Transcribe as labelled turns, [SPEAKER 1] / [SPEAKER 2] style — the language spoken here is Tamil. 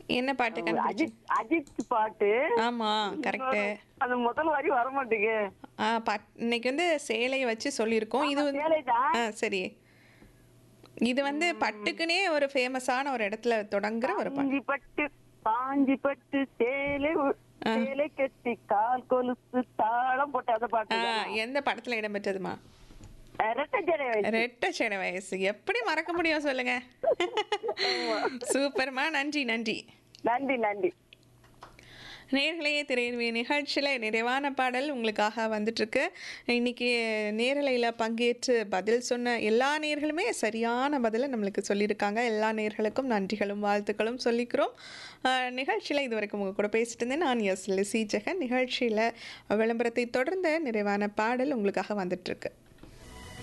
[SPEAKER 1] என்ன பாட்டு கண்டுபிடிச்சீங்க?
[SPEAKER 2] அஜித் பாட்டு.
[SPEAKER 1] ஆமா, கரெக்ட்டு.
[SPEAKER 2] இன்னொரு அந்த முதல் வரி வர மாட்டேங்க.
[SPEAKER 1] இன்னைக்கு வந்து சேலைய வச்சு சொல்லியிருக்கோம். இது
[SPEAKER 2] ஆமா,
[SPEAKER 1] வந்து
[SPEAKER 2] சேலைதான்.
[SPEAKER 1] சரி. இது வந்து பட்டுக்குன்னே ஒரு ஃபேமஸான ஒரு இடத்துல தொடங்குற ஒரு பாட்டு.
[SPEAKER 2] பாஞ்சி பட்டு
[SPEAKER 1] ஆ.
[SPEAKER 2] சேலை கட்டி கால் கொலுசு தாளம் போட்டு அந்த பாட்டு
[SPEAKER 1] ஆ,
[SPEAKER 2] தானே?
[SPEAKER 1] எந்த படத்துல இடம்பெற்றதுமா?
[SPEAKER 2] ரெட்டை ஜடை வயசு.
[SPEAKER 1] ரெட்டை சின்ன வயசு. எப்படி மறக்க முடியும் சொல்லுங்க?
[SPEAKER 2] ஆமா.
[SPEAKER 1] சூப்பர்மா. நன்றி, நன்றி.
[SPEAKER 2] நன்றி நன்றி.
[SPEAKER 1] நேர்களே திரையரங்கு நிகழ்ச்சியில் நிறைவான பாடல் உங்களுக்காக வந்துட்டுருக்கு. இன்னைக்கு நேரலையில் பங்கேற்று பதில் சொன்ன எல்லா நேர்களுமே சரியான பதிலை நம்மளுக்கு சொல்லியிருக்காங்க. எல்லா நேர்களுக்கும் நன்றிகளும் வாழ்த்துக்களும் சொல்லிக்கிறோம். நிகழ்ச்சியில் இதுவரைக்கும் உங்கள் கூட பேசிட்டு இருந்தேன் நான் லிசி ஜெகன். நிகழ்ச்சியில் விளம்பரத்தை தொடர்ந்த நிறைவான பாடல் உங்களுக்காக வந்துட்டுருக்கு.